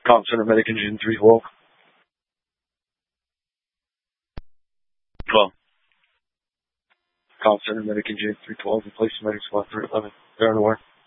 Comp Center Medic Engine 312. Well, Comp Center Medic Engine 312, replace Medic Squad 311. They're unaware.